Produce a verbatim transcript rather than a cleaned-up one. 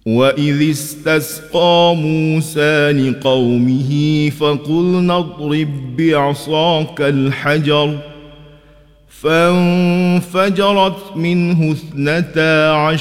وإذ استسقى موسى لقومه فقلنا اضرب بعصاك الحجر فانفجرت منه اثنتا عشرة